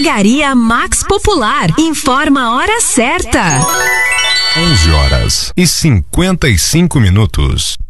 Drogaria Max Popular. Informa a hora certa. 11h55.